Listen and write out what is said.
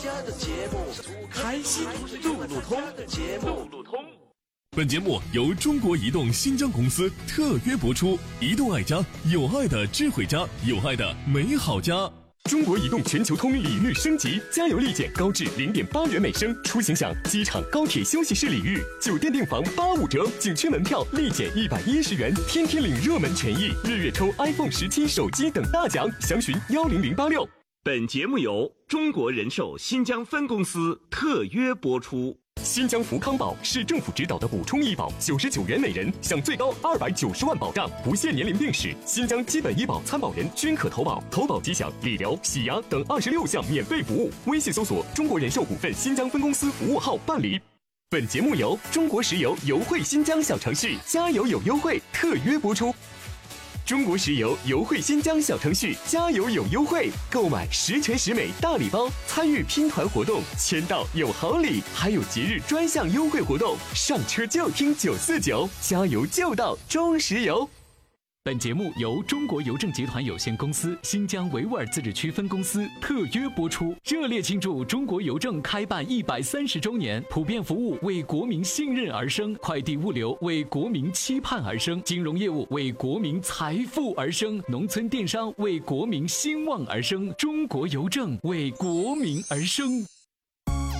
开心路路通。 本节目由中国移动新疆公司特约播出。移动爱家，有爱的智慧家，有爱的美好家。中国移动全球通礼遇升级，加油立减高至0.8元每升，出行享机场、高铁休息室礼遇，酒店订房85折，景区门票立减110元，天天领热门权益，日月抽 iPhone 17手机等大奖，详询10086。 本节目由中国人寿新疆分公司特约播出。 新疆福康宝市政府指导的补充医保，99元每人，享最高290万保障，不限年龄病史。新疆基本医保参保人均可投保，投保即享理疗、洗牙等26项免费服务。微信搜索中国人寿股份新疆分公司服务号办理。本节目由中国石油油汇新疆小程序加油有优惠特约播出。中国石油油汇新疆小程序加油有优惠，购买10全10美大礼包，参与拼团活动，签到有好礼，还有节日专项优惠活动，上车就听949，加油就到中石油。 本节目由中国邮政集团有限公司新疆维吾尔自治区分公司特约播出，热烈庆祝中国邮政开办130周年，普遍服务为国民信任而生，快递物流为国民期盼而生，金融业务为国民财富而生，农村电商为国民兴旺而生，中国邮政为国民而生。